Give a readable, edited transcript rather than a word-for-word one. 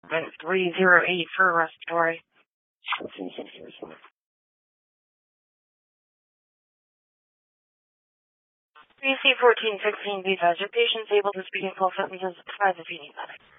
Vent 308 for respiratory. BC 1416, these are patients able to speak in full sentences. Advise if you need that.